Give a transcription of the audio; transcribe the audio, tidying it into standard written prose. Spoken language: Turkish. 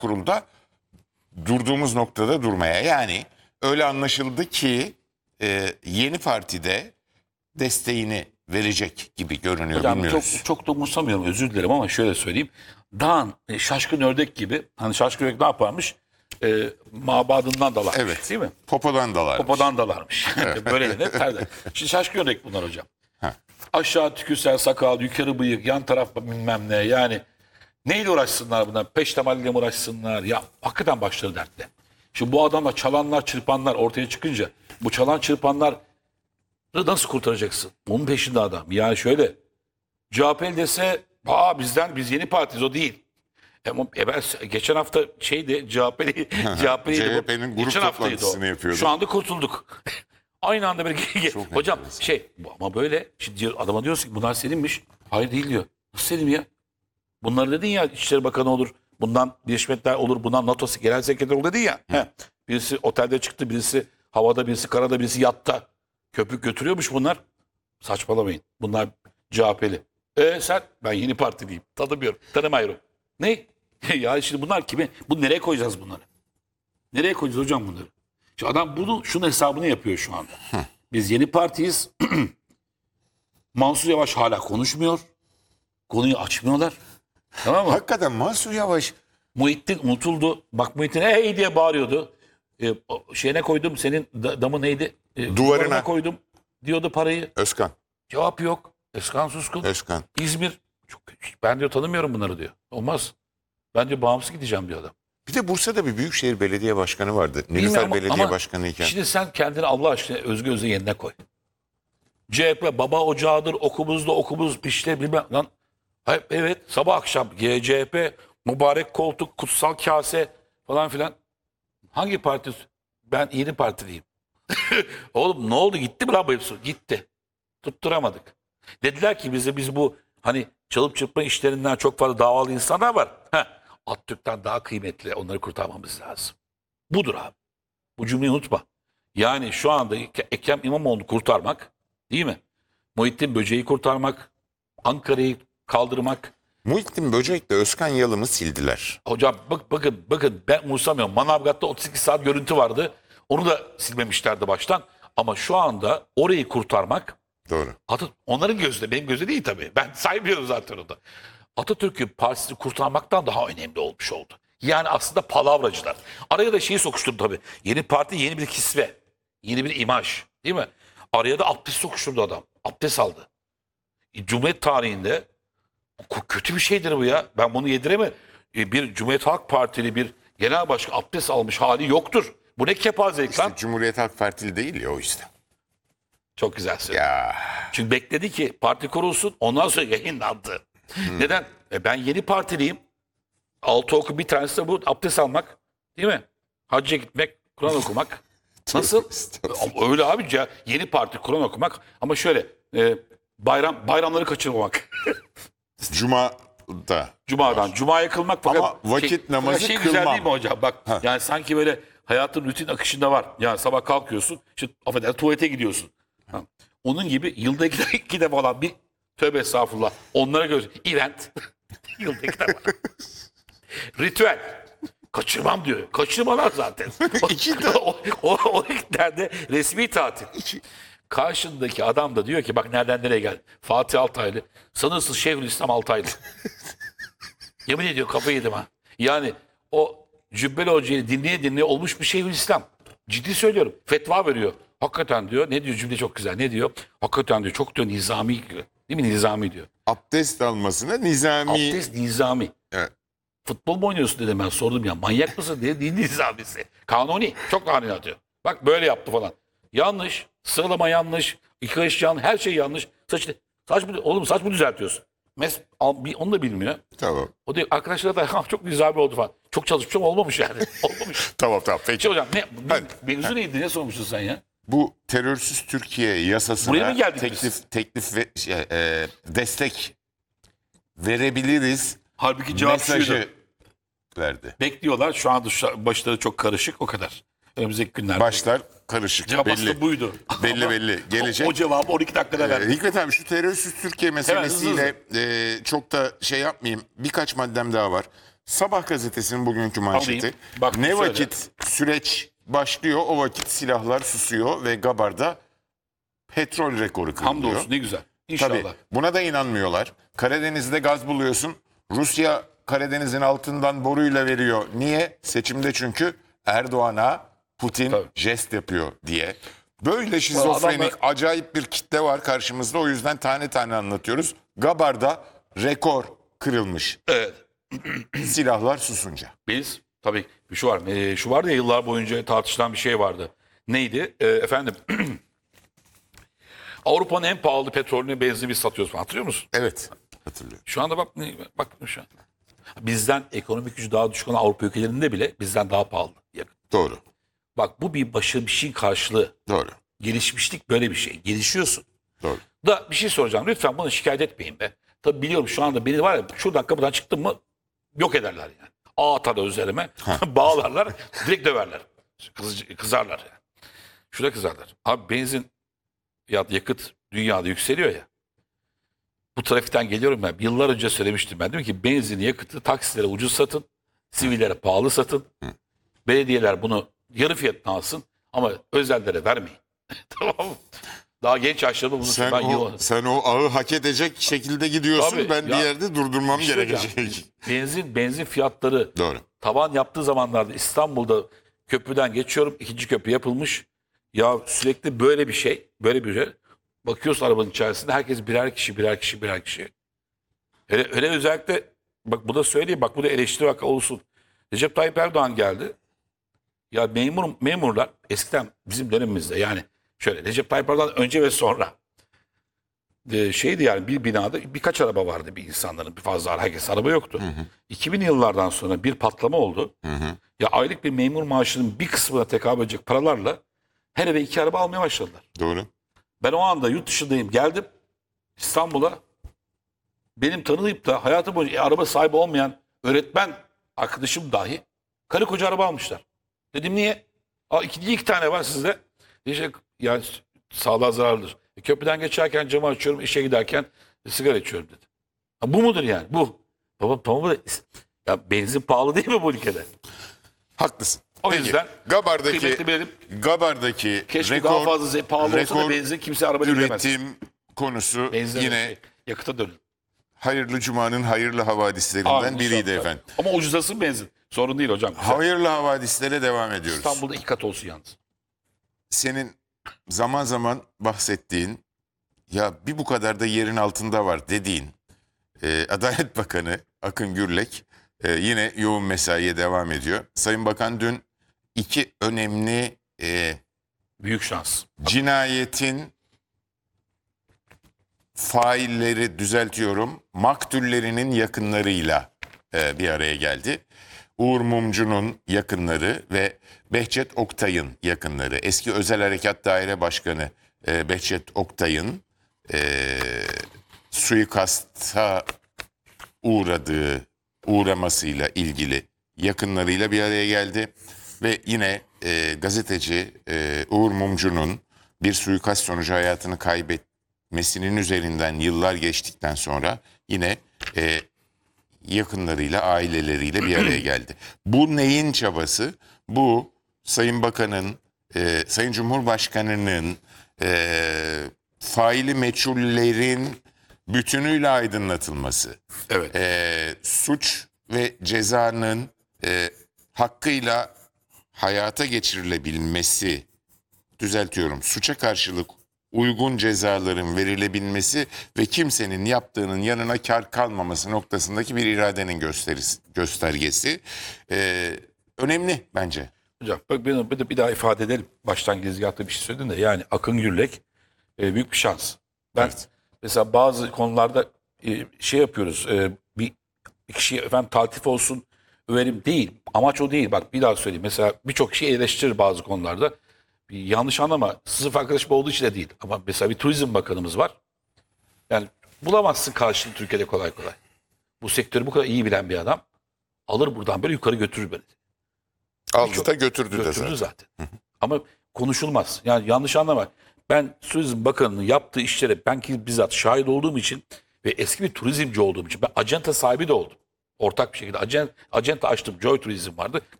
kurulda durduğumuz noktada durmaya. Yani öyle anlaşıldı ki yeni partide desteğini verecek gibi görünüyor. Hocam Bilmiyoruz. çok da umursamıyorum, özür dilerim ama şöyle söyleyeyim. Dağın şaşkın ördek gibi, hani şaşkın ördek ne yaparmış? Mabadından dalarmış, Evet. değil mi? Popodan dalar. Popodan dalarmış. Böyle de terden. Şimdi şaşkın ördek bunlar hocam. Aşağı tükürsel sakal, yukarı bıyık, yan taraf bilmem ne. Yani neyle uğraşsınlar bunlar? Peştemaliyle mi uğraşsınlar? Ya hakikaten başları dertte. Şimdi bu adamla çalanlar, çırpanlar ortaya çıkınca bu çalan çırpanlar nasıl kurtaracaksın? Onun peşinde adam. Yani şöyle, CHP dese biz yeni partiyiz, o değil. Ben geçen hafta CHP'nin grup toplantısını yapıyordu. Şu anda kurtulduk. Aynı anda böyle hocam ama böyle şimdi adama diyorsun ki bunlar seninmiş. Hayır değil diyor. Nasıl senin ya? Bunları dedin ya, İçişleri Bakanı olur. Bundan Birleşmiş Milletler olur. Bundan NATO Genel Sekreteri olur dedin ya. Birisi otelde çıktı, birisi havada, birisi karada, birisi yatta. Köpük götürüyormuş bunlar. Saçmalamayın. Bunlar CHP'li. Ben yeni partiliyim. Tanımıyorum. Tanımıyorum. Ne? Ya şimdi bunlar kimi? Bu nereye koyacağız bunları? Nereye koyacağız hocam bunları? Şimdi adam şunun hesabını yapıyor şu anda. Biz yeni partiyiz. Mansur Yavaş hala konuşmuyor. Konuyu açmıyorlar. Tamam mı? Hakikaten Mansur Yavaş Muhittin unutuldu. Bak Muhittin hey diye bağırıyordu. Şeyine koydum, senin damı neydi? Duvarına koydum diyordu parayı. Özkan. Cevap yok. Özkan Suskun. Özkan. İzmir. Ben diyor tanımıyorum bunları diyor. Olmaz. Ben diyor bağımsız gideceğim diyor adam. Bir de Bursa'da bir Büyükşehir Belediye Başkanı vardı. Bilmiyorum Nilüfer Belediye Başkanı iken. Şimdi sen kendini Allah aşkına Özgür Özel'in yerine koy. CHP baba ocağıdır, okumuz pişte bilmem lan. Hayır, evet, sabah akşam CHP mübarek koltuk, kutsal kase falan filan. Hangi parti? Ben yeni partiliyim. Oğlum ne oldu, gitti mi lan bu hepsi? Gitti. Tutturamadık. Dediler ki biz bu hani çalıp çırpma işlerinden çok fazla davalı insanlar var. Atatürk'ten daha kıymetli, onları kurtarmamız lazım. Budur abi. Bu cümleyi unutma. Yani şu anda Ekrem İmamoğlu'nu kurtarmak, değil mi? Muhittin Böceği kurtarmak, Ankara'yı kaldırmak. Muhittin Böcek'le Özkan Yalım'ı sildiler. Hocam bakın ben umursamıyorum. Manavgat'ta 38 saat görüntü vardı. Onu da silmemişlerdi baştan. Ama şu anda orayı kurtarmak, Doğru. onların gözünde, benim gözümde değil tabii. Ben saymıyorum zaten onu da. Atatürk'ün partisini kurtarmaktan daha önemli olmuş oldu. Yani aslında palavracılar. Araya da şeyi sokuşturdu tabii. Yeni parti, yeni bir kisve. Yeni bir imaj. Değil mi? Araya da abdest sokuşturdu adam. Abdest aldı. Cumhuriyet tarihinde kötü bir şeydir bu ya. Ben bunu yediremem. Bir Cumhuriyet Halk Partili bir genel başkan abdest almış hali yoktur. Bu ne kepazelik lan? Cumhuriyet Halk Partili değil ya o işte. Çok güzel söyledin. Ya. Çünkü bekledi ki parti kurulsun, ondan sonra yayınlandı. Neden? Ben yeni partiliyim. Altı oku, bir tanesi de bu abdest almak. Değil mi? Hacca gitmek, Kur'an okumak. Nasıl? Öyle abi ya. Yeni parti, Kur'an okumak. Ama şöyle bayramları kaçırmamak. Cuma'dan. Cuma'ya kılmak. Ama vakit namazı güzel kılmam. değil mi hocam? Bak yani sanki böyle hayatın rutin akışında var. Yani sabah kalkıyorsun. İşte affedersin tuvalete gidiyorsun. Onun gibi yılda iki defa olan bir tövbe estağfurullah. Onlara göre event. Yılda iki defa. Ritüel. Kaçırmam diyor. Kaçırmalar zaten. O nerede? Resmi tatil. Karşındaki adam da diyor ki bak nereden nereye geldi. Fatih Altaylı. Sanırsın Şeyhülislam Altaylı. Yemin ediyor kafayı yedim ha. Yani o Cübbeli Hoca'yı dinleye olmuş bir Şeyhülislam. Ciddi söylüyorum. Fetva veriyor. Hakikaten diyor. Ne diyor, cümle çok güzel. Ne diyor? Hakikaten diyor. Çok diyor nizami diyor. Değil mi, nizami diyor. Abdest almasına nizami. Abdest nizami. Evet. Futbol mu oynuyorsun dedim, ben sordum ya. Manyak mısın diye, değil nizamisi. Kanuni. Çok kanuni atıyor. Bak böyle yaptı falan. Yanlış. Sıralama yanlış. Yıkayış yanlış. Her şey yanlış. Saç mı düzeltiyorsun? Onu da bilmiyor. Tamam. O diyor arkadaşlar da çok nizami oldu falan. Çok çalışmış ama olmamış yani. Olmamış. Tamam peki. Hocam mevzu neydi? Ne sormuştun sen ya? Bu terörsüz Türkiye yasasına Buraya mı geldik biz? teklif ve destek verebiliriz. Halbuki cevap mesajı şuydu. verdi. Bekliyorlar. Şu anda başları çok karışık. O kadar. Önümüzdeki günlerde. Başlar karışık. Cevap belli. aslında buydu. Belli. Gelecek. O cevabı 12 dakikada verdi. Hikmet abi şu terörsüz Türkiye meselesiyle çok da şey yapmayayım. Birkaç maddem daha var. Sabah gazetesinin bugünkü manşeti. Alayım. Bak, Ne söyle. vakit süreç başlıyor o vakit silahlar susuyor ve Gabar'da petrol rekoru kırılıyor. Hamdolsun, ne güzel. İnşallah. Tabii buna da inanmıyorlar. Karadeniz'de gaz buluyorsun. Rusya Karadeniz'in altından boruyla veriyor. Niye? Seçimde çünkü Erdoğan'a Putin Tabii. jest yapıyor diye. Böyle şizofrenik adamlar- acayip bir kitle var karşımızda. O yüzden tane tane anlatıyoruz. Gabar'da rekor kırılmış. Evet. Silahlar susunca. Biz tabii şu var. Şu vardı ya, yıllar boyunca tartışılan bir şey vardı. Neydi? Efendim Avrupa'nın en pahalı petrolünü, benzinini biz satıyoruz falan. Hatırlıyor musun? Evet. Hatırlıyorum. Şu anda bak şu an. Bizden ekonomik gücü daha düşük olan Avrupa ülkelerinde bile bizden daha pahalı yakıt. Doğru. Bak, bu bir şeyin karşılığı. Doğru. Gelişmişlik böyle bir şey. Gelişiyorsun. Doğru. Da bir şey soracağım. Lütfen bana şikayet etmeyin be. Tabii biliyorum şu anda beni var ya, şuradan kapıdan çıktım mı yok ederler yani. Ağ atar üzerime. Bağlarlar. Direkt döverler. Kızarlar yani. Şurada kızarlar. Abi benzin ya yakıt dünyada yükseliyor ya. Bu trafikten geliyorum ben. Yıllar önce söylemiştim ben. Dedim ki benzin, yakıtı taksilere ucuz satın. Sivillere pahalı satın. Belediyeler bunu yarı fiyatına alsın. Ama özellere vermeyin. Tamam mı? Daha genç yaşlarımda bunu Sen o ağı hak edecek şekilde gidiyorsun. Tabii, ben bir ya, yerde durdurmam bir şey gerekecek. hocam, benzin fiyatları Doğru. tavan yaptığı zamanlarda İstanbul'da köprüden geçiyorum. İkinci köprü yapılmış. Ya sürekli böyle bir şey. Bakıyorsun arabanın içerisinde herkes birer kişi. Hele özellikle bak, bu da söyleyeyim, bak bu da eleştiri hakkı olsun. Recep Tayyip Erdoğan geldi. Ya memurlar eskiden bizim dönemimizde, yani şöyle Recep Tayyip Erdoğan önce ve sonra şeydi yani, bir binada birkaç araba vardı, bir insanların bir fazla, herkes araba yoktu. 2000'li yıllardan sonra bir patlama oldu. Ya aylık bir memur maaşının bir kısmına tekabül edecek paralarla her eve 2 araba almaya başladılar. Doğru. Ben o anda yurt dışındayım, geldim İstanbul'a. Benim tanıyıp da hayatı boyunca araba sahibi olmayan öğretmen arkadaşım dahi karı koca araba almışlar. Dedim niye? Niye 2 tane var sizde? İşte yani sağlığa zararlıdır. Köprüden geçerken camı açıyorum, işe giderken sigara içiyorum dedi. Bu mudur yani? Bu. Baba tamam da ya benzin pahalı değil mi bu ülkede? Haklısın. O Peki, yüzden kıymetli bilelim. Gabar'daki Keşke daha fazla pahalı olsa da rekor benzin kimse araba süremez. üretim konusu Benzin yine yakıta dönün. hayırlı cumanın hayırlı havadislerinden Amin, biriydi inşallah. efendim. Ama ucuzlasın benzin. Sorun değil hocam. Güzel. Hayırlı havadislere devam ediyoruz. İstanbul'da 2 kat olsun yalnız. Senin zaman zaman bahsettiğin, ya bir bu kadar da yerin altında var dediğin Adalet Bakanı Akın Gürlek yine yoğun mesaiye devam ediyor. Sayın Bakan dün 2 önemli Büyük şans. cinayetin failleri, düzeltiyorum, maktullerinin yakınlarıyla bir araya geldi. Uğur Mumcu'nun yakınları ve Behçet Oktay'ın yakınları, eski Özel Harekat Daire Başkanı Behçet Oktay'ın suikasta uğramasıyla ilgili yakınlarıyla bir araya geldi. Ve yine gazeteci Uğur Mumcu'nun bir suikast sonucu hayatını kaybetmesinin üzerinden yıllar geçtikten sonra yine yakınlarıyla, aileleriyle bir araya geldi. Bu neyin çabası? Bu Sayın Bakan'ın, Sayın Cumhurbaşkanı'nın faili meçhullerin bütünüyle aydınlatılması. Evet. Suç ve cezanın hakkıyla hayata geçirilebilmesi, düzeltiyorum, suça karşılık uygun cezaların verilebilmesi ve kimsenin yaptığının yanına kar kalmaması noktasındaki bir iradenin göstergesi. Önemli bence. Hocam bak, bir daha ifade edelim. Baştan girizgahta bir şey söyledin de, yani Akın Gürlek büyük bir şans. Ben Evet. mesela bazı konularda şey yapıyoruz. Bir kişiye efendim taltif olsun, överim değil. Amaç o değil. Bak bir daha söyleyeyim. Mesela birçok kişi eleştirir bazı konularda. Bir yanlış anlama. Sınıf arkadaşım olduğu için de değil. Ama mesela bir turizm bakanımız var. Yani bulamazsın karşılığını Türkiye'de kolay kolay. Bu sektörü bu kadar iyi bilen bir adam alır buradan böyle yukarı götürür beni. Aldı da götürdü de Götürdü zaten. zaten. Ama konuşulmaz. Yani yanlış anlama. Ben Turizm Bakanı'nın yaptığı işlere ben ki bizzat şahit olduğum için ve eski bir turizmci olduğum için, ben acenta sahibi de oldum. Ortak bir şekilde acente açtım. Joy Turizm vardı.